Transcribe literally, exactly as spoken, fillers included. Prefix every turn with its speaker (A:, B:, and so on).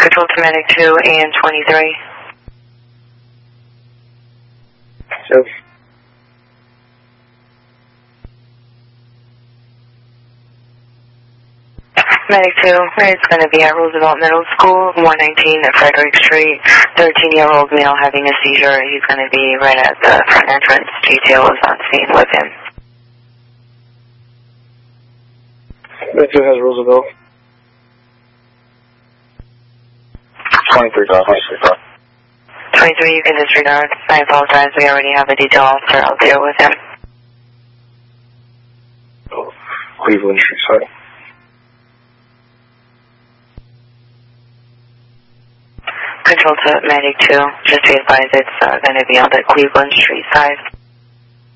A: Control to Medic two and twenty-three.
B: Yes.
A: Medic two, it's going to be at Roosevelt Middle School, one nineteen at Frederick Street. thirteen-year-old male having a seizure. He's going to be right at the front entrance. Detail is on scene with him.
B: Medic two has Roosevelt. twenty-three, twenty-three.
A: twenty-three, you can disregard. I apologize. We already have a detail officer out there with him.
B: Oh, Cleveland Street side.
A: Control to Medic two. Just be advised it's uh, going to be on the Cleveland Street side.